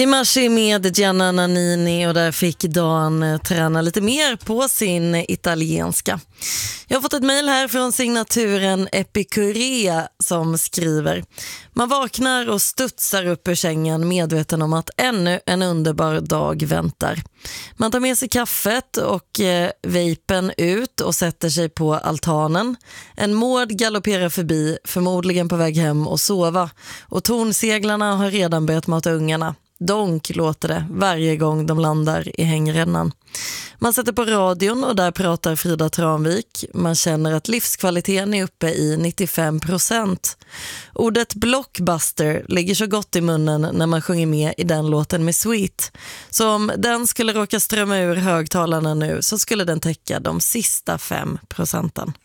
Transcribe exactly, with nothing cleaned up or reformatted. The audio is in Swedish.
I Marsi med Gianna Nannini, och där fick Dan träna lite mer på sin italienska. Jag har fått ett mejl här från signaturen Epikurea som skriver: man vaknar och studsar upp ur sängen medveten om att ännu en underbar dag väntar. Man tar med sig kaffet och eh, vapen ut och sätter sig på altanen. En mård galopperar förbi, förmodligen på väg hem och sova. Och tornseglarna har redan börjat mata ungarna. Donk låter det varje gång de landar i hängrännan. Man sätter på radion och där pratar Frida Tranvik. Man känner att livskvaliteten är uppe i nittiofem procent. Ordet blockbuster ligger så gott i munnen när man sjunger med i den låten med Sweet. Så om den skulle råka strömma ur högtalarna nu så skulle den täcka de sista fem procenten.